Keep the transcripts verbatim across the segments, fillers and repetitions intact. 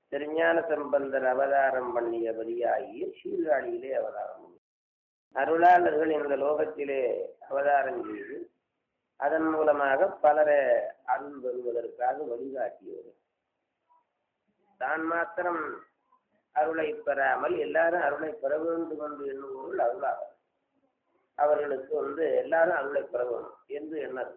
திருஞான சம்பந்தர் அவதாரம் பண்ணியபடியாகி சீர்காழியிலே அவதாரம். அருளாளர்கள் இந்த லோகத்திலே அவதாரம் செய்து அதன் மூலமாக பலரை அருள் பெறுவதற்காக வழிகாட்டியவர். தான் மாத்திரம் அருளை பெறாமல் எல்லாரும் அருளை பெற வேண்டும் என்று எண்ணுவோர்கள் அருளாளர். அவர்களுக்கு வந்து எல்லாரும் அருளை பெற வேண்டும் என்று எண்ணது.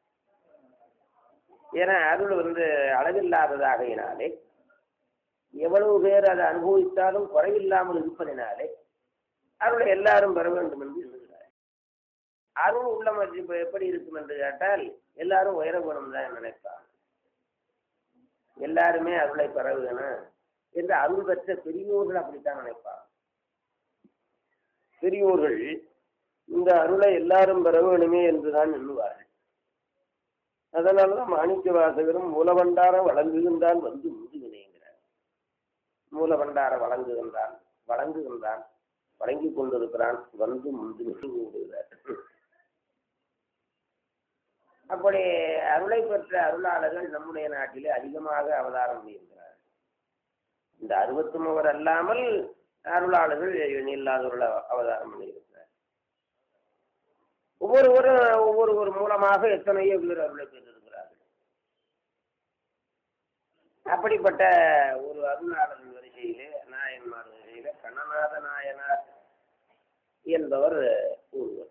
ஏன்னா அருள் வந்து அளவில்லாததாகையினாலே எவ்வளவு பேர் அதை அனுபவித்தாலும் குறைவில்லாமல் இருப்பதினாலே அருளை எல்லாரும் பெற வேண்டும் என்று எண்ணுகிறார். அருள் உள்ளம் இப்போ எப்படி இருக்கும் என்று கேட்டால் எல்லாரும் உயர வேணும் தான் நினைப்பாங்க. எல்லாருமே அருளை பெற வேணும் என்று அருள் பெற்ற பெரியோர்கள் அப்படித்தான் நினைப்பாங்க. பெரியோர்கள் இந்த அருளை எல்லாரும் பெற வேணுமே என்றுதான் எண்ணுவார்கள். அதனாலதான் மாணிக்க வாசகரும் மூலபண்டார வழங்குகின்றான் வந்து முதுகினேங்கிறார். மூலபண்டார வழங்குகின்றான் வழங்குகின்றான் வழங்கி கொண்டிருக்கிறான் வந்து முந்து கொண்டிருக்கிறார். அப்படி அருளை பெற்ற அருளாளர்கள் நம்முடைய நாட்டிலே அதிகமாக அவதாரம் பண்ணியிருக்கிறார். இந்த அறுபத்தி மூவர் அல்லாமல் அருளாளர்கள் இல்லாதவர்கள் அவதாரம் பண்ணியிருக்கிறார். ஒவ்வொருவரும் ஒவ்வொருவர் மூலமாக எத்தனையோ பேர் அருளை பெற்றிருக்கிறார்கள். அப்படிப்பட்ட ஒரு அருளாளரின் வரிசையிலே நாயன்மார் வரிசையிலே கண்ணநாத நாயனார் என்பவர் ஒருவர்.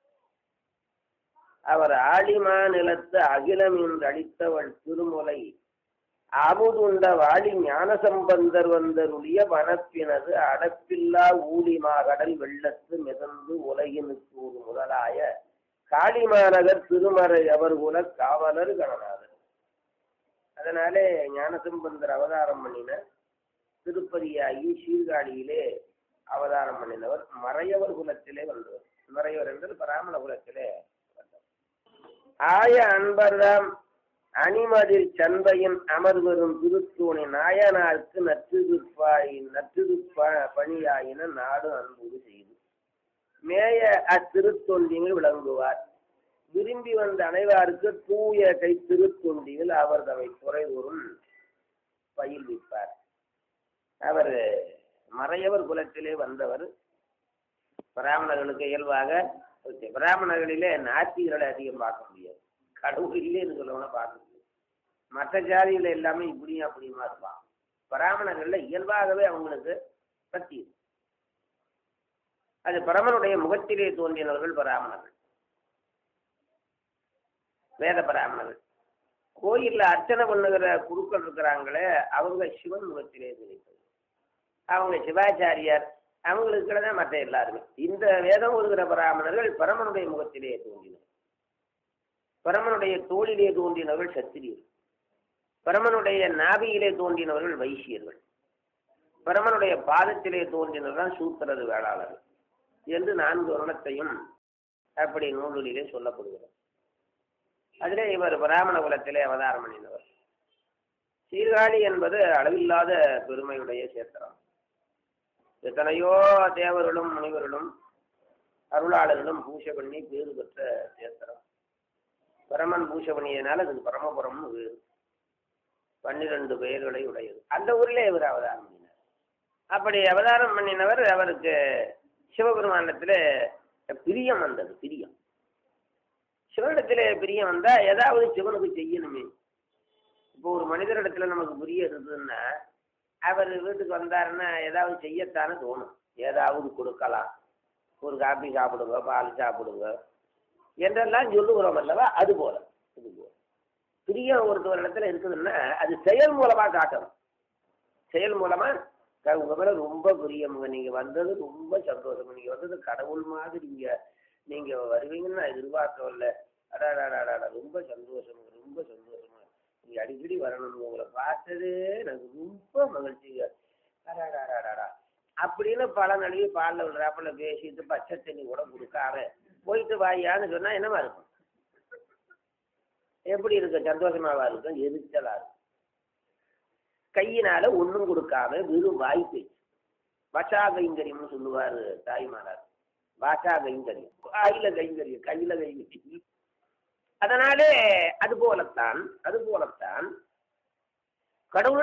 அவர் ஆழிமா நிலத்து அகிலம் என்று அளித்தவள் திருமுலை அமுதுண்ட வாழி ஞானசம்பந்தர் வந்தருடைய வனப்பினது அடப்பில்லா ஊழிமா கடல் வெள்ளத்து மிதந்து உலகினுக்கு ஒரு முதலாய காளிமாநகர் திருமறை அவர் குல காவலர் கணநாதர். அதனாலே ஞானசம்பந்தர் அவதாரம் பண்ணின திருப்பதியாகி சீர்காழியிலே அவதாரம் பண்ணினவர் மறையவர் குலத்திலே வந்தவர். மறையவர் என்று பிராமண குலத்திலே வந்தவர். ஆய அன்பர்தாம் அணிமதில் சந்தையின் அமர்வரும் திருத்தூணி நாயனாருக்கு நற்றுதுப்பாய் நற்றுது பணியாயின நாடு அன்புடு செய்து மேய அத்திருத்தொண்டிகள் விளங்குவார். விரும்பி வந்த அனைவாருக்கு தூய கை திருத்தொண்டிகள் அவர் தமை துறைதோறும் பயில்விப்பார். அவர் மறையவர் குலத்திலே வந்தவர். பிராமணர்களுக்கு இயல்பாக பிராமணர்களிலே நாத்திகளை அதிகம் பார்க்க முடியாது. கடவுள் இல்லைன்னு சொல்லணும்னா பார்க்க முடியாது. மற்ற ஜாதியில் எல்லாமே இப்படியும் அப்படியுமா இருப்பான். பிராமணர்கள்ல இயல்பாகவே அவங்களுக்கு பக்தி. அது பரமனுடைய முகத்திலே தோன்றினவர்கள் பிராமணர்கள், வேத பிராமணர்கள். கோயில்ல அர்ச்சனை பண்ணுகிற குருக்கள் இருக்கிறாங்களே அவங்க சிவன் முகத்திலே தோன்றினது. அவங்க சிவாச்சாரியார் அவங்களுக்கு தான் மற்ற எல்லாருமே. இந்த வேதம் ஒதுகிற பிராமணர்கள் பரமனுடைய முகத்திலே தோன்றினர். பரமனுடைய தோளிலே தோன்றினவர்கள் சத்திரியர்கள். பரமனுடைய நாபியிலே தோன்றினவர்கள் வைசியர்கள். பரமனுடைய பாதத்திலே தோன்றினவர்கள் சூத்திரது வேளாளர்கள் என்று நான்கு வருணத்தையும் அப்படி நூலிலே சொல்லப்படுகிறது. அதிலே இவர் பிராமண குலத்திலே அவதாரம் பண்ணினவர். சீர்காழி என்பது அளவில்லாத பெருமையுடைய சேத்திரம். எத்தனையோ தேவர்களும் முனிவர்களும் அருளாளர்களும் பூஜை பண்ணி பேறு பெற்ற சேத்திரம். பரமன் பூஜை பண்ணியதுனால அதுக்கு பரமபுரம்னு வேறு பன்னிரண்டு பெயர்களை உடையது. அந்த ஊரிலே இவர் அவதாரம் பண்ணினார். அப்படி அவதாரம் பண்ணினவர் அவருக்கு சிவபெருமானத்தில் பிரியம் வந்தது. பிரியம் சிவனிடத்தில் பிரியம் வந்தா ஏதாவது சிவனுக்கு செய்யணுமே. இப்போ ஒரு மனிதரிடத்துல நமக்கு பிரியம் இருந்ததுன்னா அவர் வீட்டுக்கு வந்தாருன்னா ஏதாவது செய்யத்தானே தோணும். ஏதாவது கொடுக்கலாம், ஒரு காப்பி சாப்பிடுங்க, பால் சாப்பிடுங்க என்றெல்லாம் சொல்லுகிறோம் அல்லவா. அது போல இது போல பிரியம் ஒருத்தவர் இடத்துல இருக்குதுன்னா அது செயல் மூலமா காட்டணும். செயல் மூலமா உங்க மேல ரொம்ப பிரியமுங்க, நீங்க வந்தது ரொம்ப சந்தோஷம், நீங்க வந்தது கடவுள் மாதிரி இங்க நீங்க வருவீங்கன்னு நான் எதிர்பார்க்கவில்லை, அடாடாடாடா ரொம்ப சந்தோஷம் ரொம்ப சந்தோஷமா நீங்க அடிக்கடி வரணும், உங்களை பார்த்தது எனக்கு ரொம்ப மகிழ்ச்சிங்க அடாடாடாடா அப்படின்னு பல நடிகை பாலில் விடுறாப்புல பேசிட்டு பச்சை தண்ணி கூட கொடுக்காம போயிட்டு வாயான்னு சொன்னா என்னமா இருக்கும்? எப்படி இருக்கும்? சந்தோஷமாவா இருக்கும்? எரிச்சலா இருக்கும். கையினால ஒன்றும் கொடுக்காம வெறும் வாய் பேச்சு வசா கைங்கரியம்னு சொல்லுவாரு தாய்மாரார். வாசா கைங்கரியம், வாயில கைங்கரியம், கையில கைங்கரியம். அதனாலே அது போலத்தான் அது போலத்தான் கடவுள்